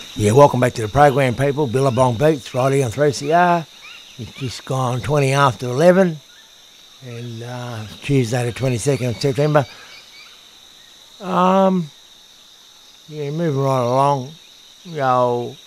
Yeah, welcome back to the program, people. Billabong Beats, right here on 3CR. It's just gone 20 after 11, and Tuesday the 22nd of September. Yeah, moving right along.